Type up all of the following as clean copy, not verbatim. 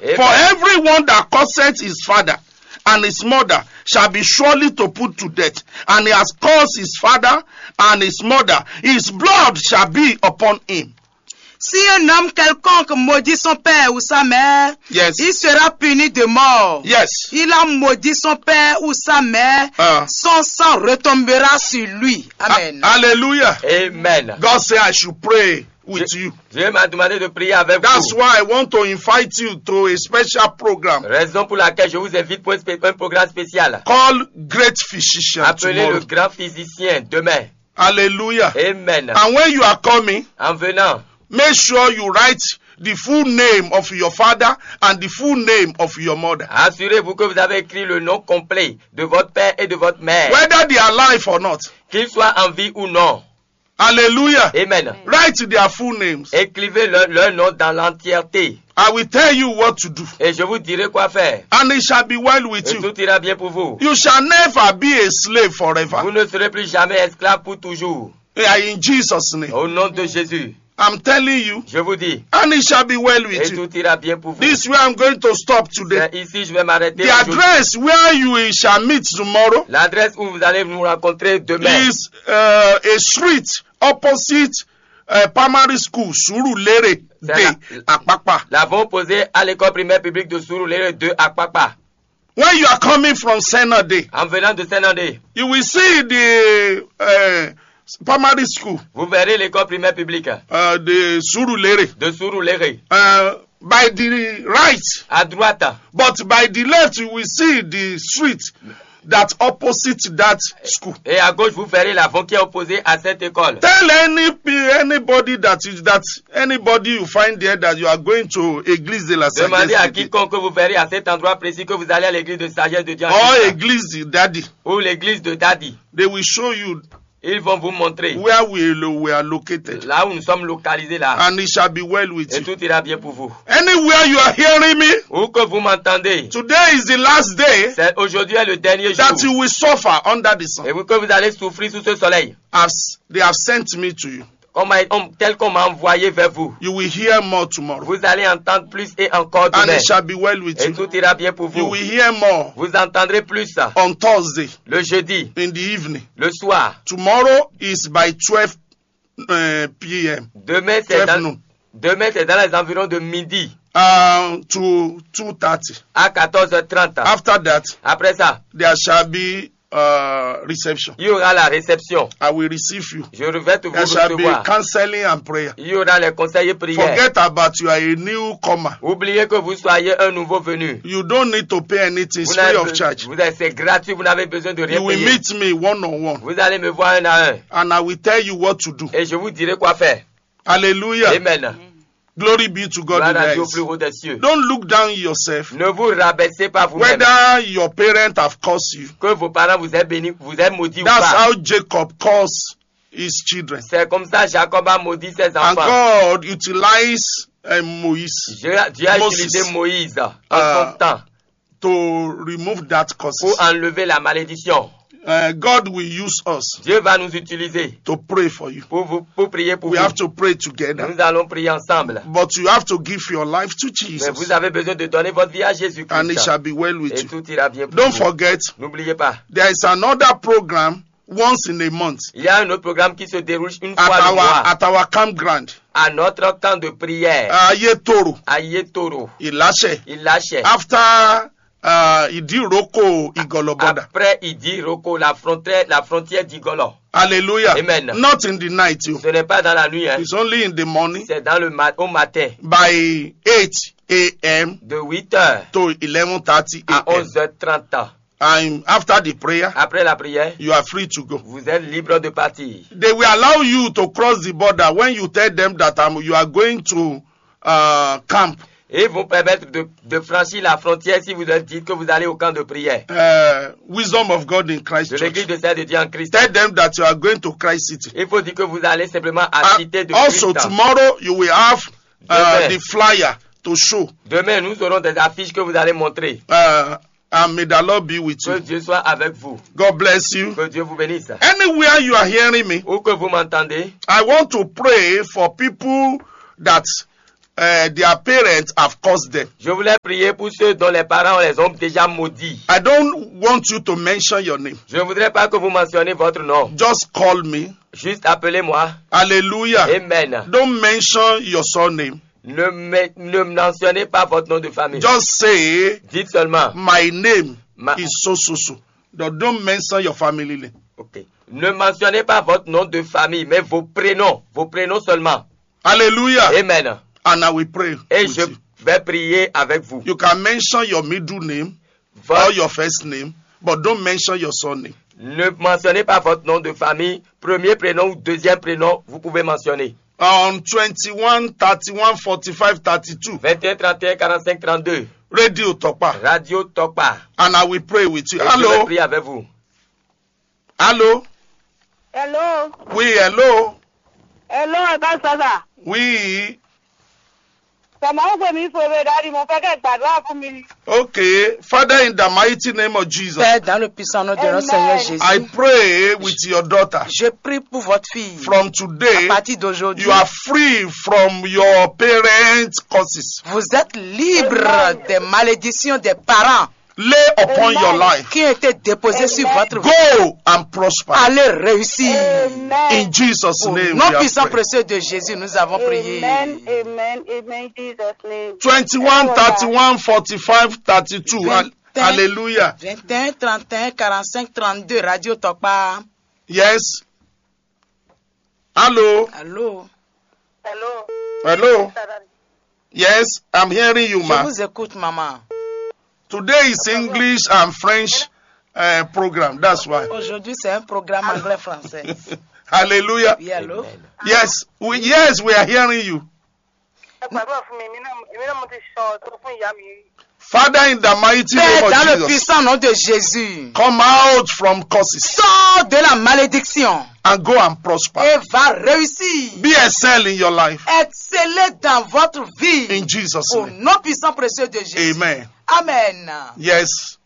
For everyone that curseth his father and his mother shall be surely to put to death. And he has cursed his father and his mother. His blood shall be upon him. Si un homme quelconque maudit son père ou sa mère, Yes. il sera puni de mort. Yes. Il a maudit son père ou sa mère, son sang retombera sur lui. Amen. Hallelujah. Amen. God said I should pray with you. Dieu m'a demandé de prier avec That's vous. why I want to invite you to a special program Raison pour laquelle je vous invite pour un programme spécial. called Great Physician Appelé tomorrow. le grand physicien demain. Hallelujah. Amen. And when you are coming, En venant, make sure you write the full name of your father and the full name of your mother. assurez-vous que vous avez écrit le nom complet de votre père et de votre mère, Whether they are alive or not. qu'ils soient en vie ou non. Hallelujah. Amen. Write their full names. Écrivez leur nom dans l'entièreté. I will tell you what to do. Et je vous dirai quoi faire. And it shall be well with Et you. tout ira bien pour vous. You shall never be a slave Vous forever. ne serez plus jamais esclave pour toujours. In Jesus' name. Au nom de Jésus, I'm telling you. je vous dis. And it shall be well Et with you. tout ira bien pour vous. This is where I'm going to stop today. C'est ici je vais m'arrêter. The aujourd'hui. address where you shall meet tomorrow L'adresse où vous allez nous rencontrer demain. is a street opposite primary school, Surulere Day, Akpakpa. L'avons posé à l'école primaire publique de Surulere 2 à Akpakpa. When you are coming from Sena Day, En venant de Saint-André, you will see the primary school, vous verrez l'école primaire publique the Surulere, de Surulere. by the right, À droite, but by the left you will see the street that opposite that school. et à gauche, vous verrez l'avant qui est opposé à cette école. Tell anybody that anybody you find there that you are going to Église de la Demandez à Sagesse quiconque que vous verrez à cet endroit précis que vous allez à l'église de sagesse de Dieu en or Christ, Église de Daddy. ou l'église de Daddy. They will show you Ils vont vous montrer where we are located, là où nous sommes localisés là. and it shall be well with Et you. tout ira bien pour vous. Anywhere you are hearing me, Où que vous m'entendez, today is the last day c'est aujourd'hui est le dernier jour. that you will suffer under the sun. Et vous que vous allez souffrir sous ce soleil. They have sent me to you. Tel qu'on m'a envoyé vers vous. You will hear more tomorrow, Vous allez entendre plus et encore and demain. it shall be well with Et you. tout ira bien pour You vous. will hear more Vous entendrez plus on Thursday le jeudi, in the evening. le soir. Tomorrow is by 12 p.m. Demain, 12 c'est noon. dans les environs de midi To 2:30. à 14h30. After that, Après ça, there shall be reception. il y aura la réception. I will receive you. Je vais vous There shall be recevoir. counseling and prayer. Il y aura les conseils et prières. Forget about you are a newcomer. Oubliez que vous soyez un nouveau venu. You don't need to pay anything. It's free of charge. C'est gratuit, vous n'avez besoin de rien You will payer. meet me one-on-one, Vous allez me voir un à un. and I will tell you what to do. Et je vous dirai quoi faire. Hallelujah. Amen. Glory be to God in Gloire the à Dieu au plus highest. haut des cieux. Don't look down yourself. Ne vous rabaissez pas vous-même. Whether your parents have cursed you. Que vos parents vous aient béni, vous aient maudit ou That's pas. how Jacob cursed his children. C'est comme ça Jacob a maudit ses And enfants. God utilized Moïse Dieu a Moses. utilisé Moïse en son temps to remove that pour curse. enlever la malédiction. God will use us Dieu va nous utiliser to pray for you. pour prier pour We vous. have to pray together. Nous allons prier ensemble. But you have to give your life to Mais Jesus, vous avez besoin de donner votre vie à and it Jésus-Christ. shall be well with Et you. tout ira bien pour Don't vous. forget, N'oubliez pas, there is another program once in a month il y a un autre programme qui se déroule une fois le mois at our campground, à notre camp de prière Yetoro, à Yetoro. Ilashe, Il lâchait. after Idiroko Igoloboda. Après, il dit Roko, la frontière d'Igolo. Hallelujah. Amen. Not in the night, you. Ce n'est pas dans la nuit, hein. It's only in the morning C'est dans au matin, by 8 a.m. de 8h to 11:30 à a.m. 11h30. And after the prayer, Après la prière, you are free to go. vous êtes libre de partir. They will allow you to cross the border when you tell them that you are going to camp. Et ils vont permettre de franchir la frontière si vous leur dites que vous allez au camp de prière. Wisdom of God in Christ De Church. l'église de Saint de Dieu en Christ. Tell them that you are going to Christ City. Il faut dire que vous allez simplement à cité de Also, Christ. tomorrow you will have Demain. the flyer to show. Demain, nous aurons des affiches que vous allez montrer. And may the Lord be with Que you. Dieu soit avec vous. God bless you. Que Dieu vous bénisse. Anywhere you are hearing me, Où que vous m'entendez, I want to pray for people that their parents have cursed them. Je voulais prier pour ceux dont les parents les ont déjà maudits. I don't want you to mention your name. Je ne voudrais pas que vous mentionniez votre nom. Just call me. Juste appelez-moi. Hallelujah. Amen. Don't mention your surname. Ne mentionnez pas votre nom de famille. Just say, Dites seulement. my name is so. Don't mention your family name. Ok. Ne mentionnez pas votre nom de famille, mais vos prénoms seulement. Hallelujah. Amen. And I will pray. Et with je you. vais prier avec vous. You can mention your middle name or your first name, but don't mention your surname. Ne mentionnez pas votre nom de famille, premier prénom ou deuxième prénom, vous pouvez mentionner. On 21, 31, 45, 32. 21, 31, 45, 32. Radio Topa. Radio Tokpa. And I will pray with you. Et je vais Hello. prier avec vous. Hello. Hello. Oui, hello. Hello, ẹ̀ka sọ́sà. Oui. Sọ̀mọ́ ó pè mí fòwe dárí, mo fẹ́ kẹ́ gbàdúrà fún mi. Okay. Father, in the mighty name of Jesus, Père, dans le puissant nom de notre Seigneur Jésus, I pray with your daughter. je prie pour votre fille. From À today, partir d'aujourd'hui, you are free from your parents' curses. vous êtes libre des malédictions des parents Lay upon your life. qui ont été déposées sur votre vie. Go and prosper. Allez réussir. In Amen. Jesus' Au name, nom we puissant have prayed. précieux de Jésus, nous avons prié. Amen, amen, amen, Jesus' name. 21, 31, 45, 32. 21. Hallelujah. 21, 31, 45, 32, Radio Tokpa. Yes. Hello. Allô? Hello. Hello. Yes, I'm hearing you, Je ma. vous écoute, maman. Today is English and French program. That's why. Aujourd'hui, c'est un programme anglais-français. Hallelujah. Oui, allô? Amen. Yes, we are hearing you. Ẹ gbàdúrà fún mi, èmi náà mo ti sọ fún ìyá mi. Father, in the mighty Père, name dans of le Jesus, puissant nom de Jésus, come out from curses sors de la malédiction and go and prosper. et va réussir. Be excel in your life. Excellez dans votre vie. In Jesus' Au name. nom puissant précieux de Jésus. Amen. Amen. Yes.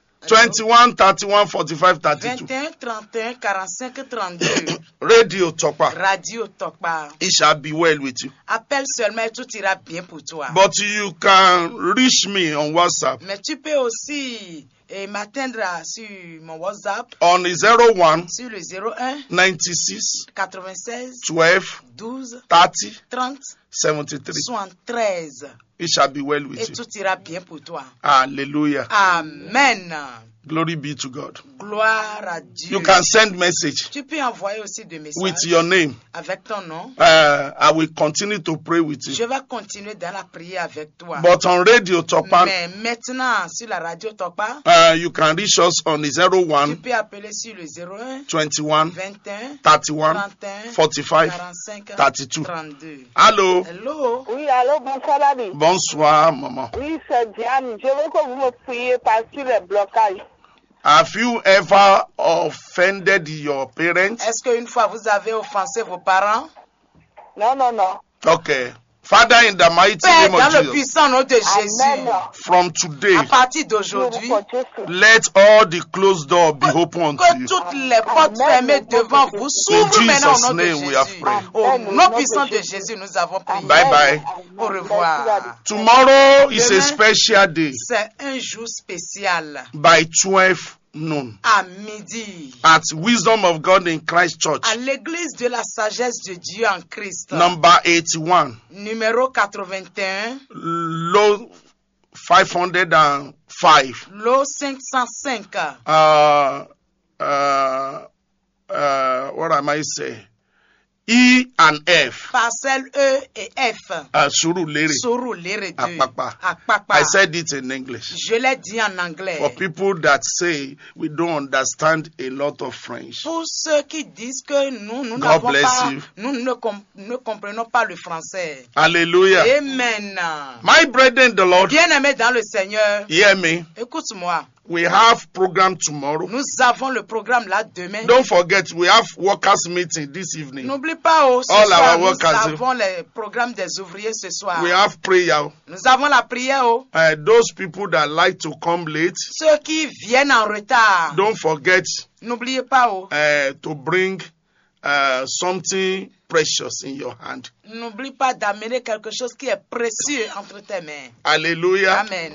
21, 31, 45, 32. 21, 31, 45, 32. Radio Topa. Radio Tokpa. It shall be well with you. Appelle seulement et tout ira bien pour toi. But you can reach me on WhatsApp Mais tu peux aussi m'atteindre sur mon WhatsApp on 01 sur le 01 96 96 12 12 30 30 73. 73. It shall be well with Et you. tout ira bien pour toi. Hallelujah. Amen. Glory be to God. Gloire à Dieu. You can send message Tu peux envoyer aussi des messages with your name. avec ton nom. I will continue to pray with Je you. vais continuer dans la prière avec toi. But on Radio Topa, Mais maintenant, sur la radio Tokpa, you can reach us on tu 01 peux appeler sur le 01 21 21 31 31 45 45 32. 32. Hello. Hello. Oui, allô, bonsoir, Daddy. Bonsoir, maman. Oui, c'est Diane. Je veux que vous me priez par sur les blocages. Have you ever offended your parents? Est-ce qu'une fois vous avez offensé vos parents? Non, non, non. Okay. Father, in the mighty Père, name dans of le Jesus, puissant nom de Jésus, Amen. from today, à partir d'aujourd'hui, Pour Jésus. let all the closed doors be open unto que you. toutes les portes Amen. fermées devant vous s'ouvrent In maintenant au Jesus' nom de name we have Jésus. prayed. Au nom puissant de Jésus, nous avons prié. Bye bye. Au revoir. Tomorrow is a Demain, special day C'est un jour spécial by 12 noon à midi at Wisdom of God in Christ Church, à l'église de la sagesse de Dieu en Christ. number 81, Numéro 81, low 505. lot 505. What am I saying? E and F. Parcelle E et F. Surulere. Surulere 2. Akpakpa. Akpakpa. I said it in English. Je l'ai dit en anglais. For people that say we don't understand a lot of French. Pour ceux qui disent que nous God n'avons bless pas, you. nous ne comprenons pas le français. Hallelujah. Amen. My brethren, in the Lord, Bien-aimé dans le Seigneur, hear me. écoute-moi. We have program tomorrow. Nous avons le programme là demain. Don't forget, we have workers meeting this evening. N'oublie pas, ce All soir, our nous workers. avons le programme des ouvriers ce soir. We have prayer. Nous avons la prière. Those people that like to come late, Ceux qui viennent en retard, don't forget n'oubliez pas. to bring something precious in your hand. N'oublie pas d'amener quelque chose qui est précieux entre tes mains. Hallelujah. Amen.